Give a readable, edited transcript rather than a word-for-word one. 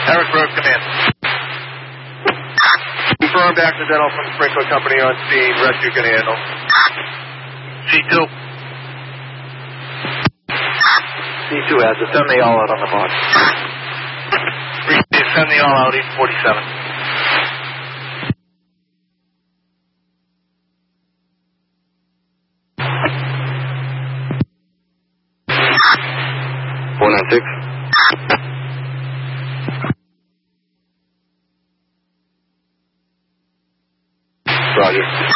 Harrisburg, command. Confirmed accidental from Sprinkler Company on scene. Rescue can handle. C2. C2 has it. Send the all out on the mark. Send the all out, 847. Roger.